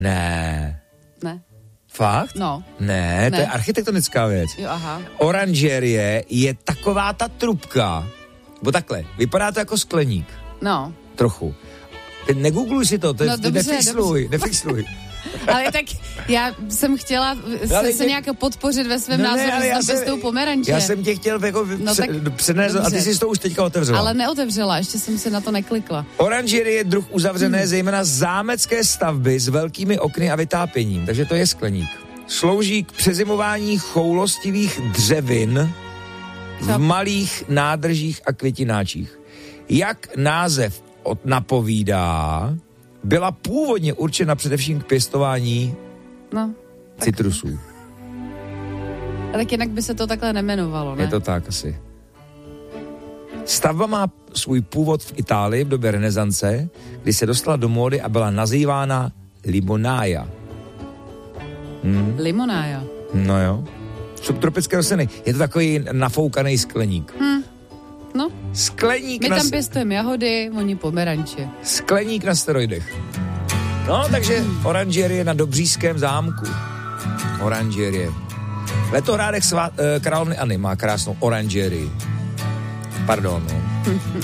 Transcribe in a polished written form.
Ne. Ne. Fakt? No. Ne, to je architektonická věc. Jo, aha. Oranžerie je taková ta trubka, bo takhle, vypadá to jako skleník. No. Trochu. Teď negoogluj si to, nefixluj. Ale tak já jsem chtěla se nějak podpořit ve svém názoru, že jsem pěstou pomeranče. Já jsem tě chtěl jako přednést, a ty jsi to už teďka otevřela. Ale neotevřela, ještě jsem se na to neklikla. Oranžerie je druh uzavřené zejména zámecké stavby s velkými okny a vytápěním, takže to je skleník. Slouží k přezimování choulostivých dřevin v malých nádržích a květináčích. Jak název napovídá, byla původně určena především k pěstování citrusů. A tak jinak by se to takhle nemenovalo, ne? Je to tak asi. Stavba má svůj původ v Itálii v době renesance, kdy se dostala do módy a byla nazývána limonája. Limonája. No jo. Subtropické rostliny. Je to takový nafoukaný skleník. No. Skleník my tam pěstujeme jahody, oni pomeranče. Skleník na steroidech. No, takže oranžerie na Dobříšském zámku. Oranžerie. Letohrádek královny Anny má krásnou oranžerii. Pardon, no.